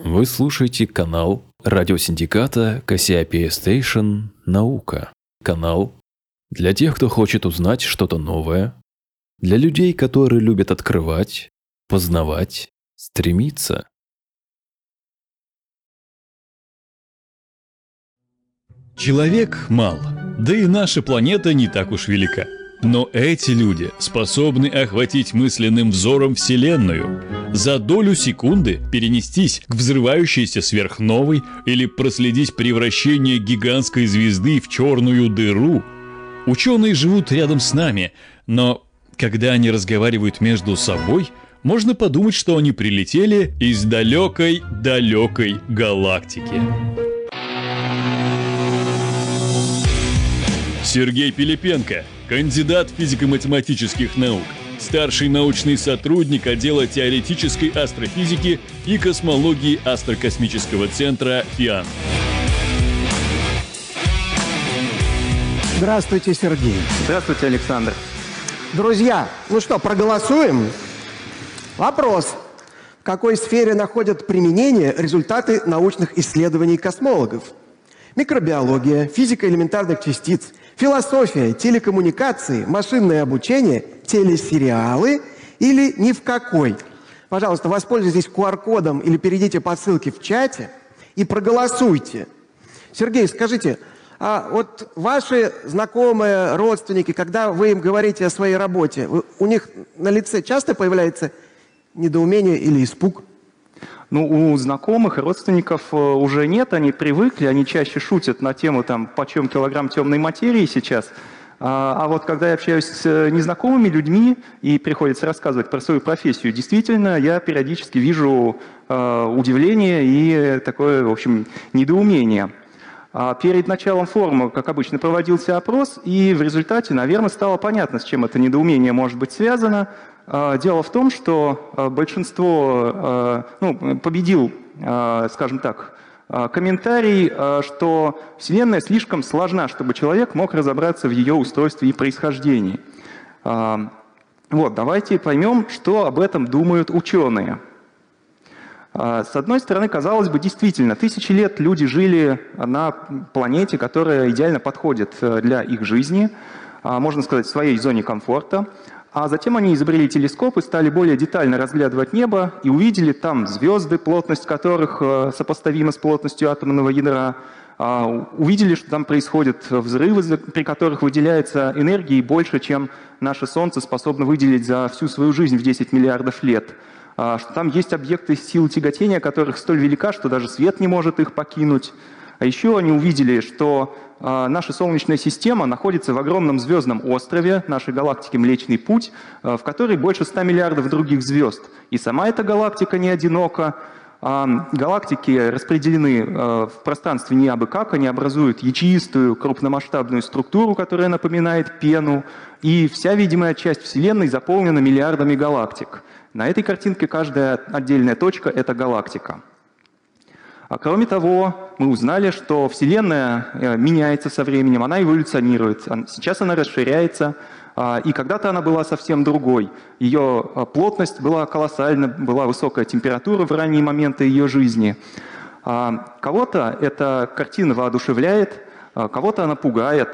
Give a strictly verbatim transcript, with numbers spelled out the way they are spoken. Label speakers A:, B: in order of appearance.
A: Вы слушаете канал радиосиндиката Кассиопея Station «Наука». Канал для тех, кто хочет узнать что-то новое, для людей, которые любят открывать, познавать, стремиться.
B: Человек мал, да и наша планета не так уж велика. Но эти люди способны охватить мысленным взором Вселенную, за долю секунды перенестись к взрывающейся сверхновой или проследить превращение гигантской звезды в черную дыру. Ученые живут рядом с нами, но когда они разговаривают между собой, можно подумать, что они прилетели из далекой-далекой галактики. Сергей Пилипенко, кандидат физико-математических наук, старший научный сотрудник отдела теоретической астрофизики и космологии Астрокосмического центра ФИАН.
C: Здравствуйте, Сергей.
D: Здравствуйте, Александр.
C: Друзья, ну что, проголосуем? Вопрос. В какой сфере находят применение результаты научных исследований космологов? Микробиология, физика элементарных частиц, философия, телекоммуникации, машинное обучение, телесериалы или ни в какой? Пожалуйста, воспользуйтесь ку ар кодом или перейдите по ссылке в чате и проголосуйте. Сергей, скажите, а вот ваши знакомые, родственники, когда вы им говорите о своей работе, вы, у них на лице часто появляется недоумение или испуг?
D: Ну, у знакомых и родственников уже нет, они привыкли, они чаще шутят на тему, там, почем килограмм темной материи сейчас. А, а вот когда я общаюсь с незнакомыми людьми и приходится рассказывать про свою профессию, действительно, я периодически вижу э, удивление и такое, в общем, недоумение. А перед началом форума, как обычно, проводился опрос, и в результате, наверное, стало понятно, с чем это недоумение может быть связано. Дело в том, что большинство, ну, победил, скажем так, комментарий, что Вселенная слишком сложна, чтобы человек мог разобраться в ее устройстве и происхождении. Вот, давайте поймем, что об этом думают ученые. С одной стороны, казалось бы, действительно, тысячи лет люди жили на планете, которая идеально подходит для их жизни, можно сказать, в своей зоне комфорта. А затем они изобрели телескоп и стали более детально разглядывать небо и увидели там звезды, плотность которых сопоставима с плотностью атомного ядра. Увидели, что там происходят взрывы, при которых выделяется энергии больше, чем наше Солнце способно выделить за всю свою жизнь в десять миллиардов лет. Что там есть объекты силы тяготения, которых столь велика, что даже свет не может их покинуть. А еще они увидели, что э, наша Солнечная система находится в огромном звездном острове, нашей галактики Млечный Путь, э, в которой больше ста миллиардов других звезд. И сама эта галактика не одинока. Э, галактики распределены э, в пространстве не абы как, они образуют ячеистую крупномасштабную структуру, которая напоминает пену. И вся видимая часть Вселенной заполнена миллиардами галактик. На этой картинке каждая отдельная точка – это галактика. А кроме того, мы узнали, что Вселенная меняется со временем, она эволюционирует. Сейчас она расширяется, и когда-то она была совсем другой. Ее плотность была колоссальна, была высокая температура в ранние моменты ее жизни. Кого-то эта картина воодушевляет, кого-то она пугает.